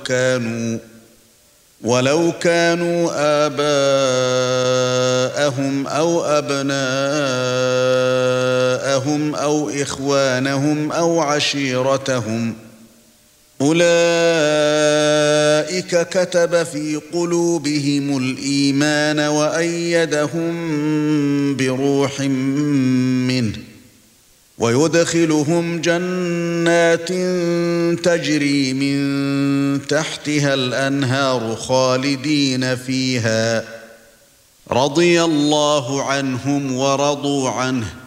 ولو كانوا آباءهم أو أبناءهم أو إخوانهم أو عشيرتهم أولئك كتب في قلوبهم الإيمان وأيدهم بروح منه ويدخلهم جنات تجري من تحتها الأنهار خالدين فيها رضي الله عنهم ورضوا عنه